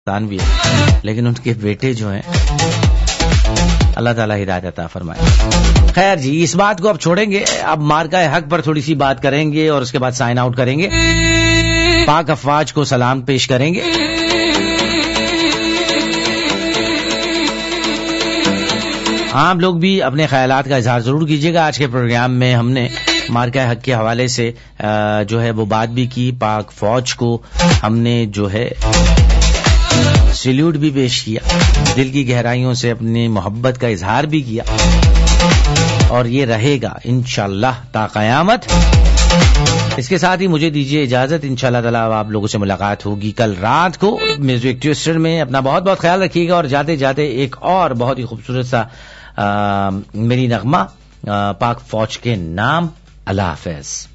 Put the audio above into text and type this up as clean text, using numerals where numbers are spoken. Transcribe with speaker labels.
Speaker 1: भी है, लेकिन उनके बेटे जो हैं अल्लाह ताला हिदायत अता फरमाए। खैर जी, इस बात को अब छोड़ेंगे, अब मार्का हक पर थोड़ी सी बात करेंगे और उसके बाद साइन आउट करेंगे। पाक अफवाज को सलाम पेश करेंगे। आप लोग भी अपने ख्यालात का इजहार जरूर कीजिएगा। आज के प्रोग्राम में हमने मार्का हक के हवाले से जो है वो बात भी की, पाक फौज को हमने जो है सैल्यूट भी पेश किया, दिल की गहराइयों से अपनी मोहब्बत का इजहार भी किया, और ये रहेगा इंशाअल्लाह ता क़यामत। इसके साथ ही मुझे दीजिए इजाजत, इंशाअल्लाह ताला आप लोगों से मुलाकात होगी कल रात को म्यूजिक ट्विस्टर में। अपना बहुत बहुत ख्याल रखिएगा, और जाते जाते एक और बहुत ही खूबसूरत सा मेरी नगमा पाक फौज के नाम। अल्लाह हाफ़िज़।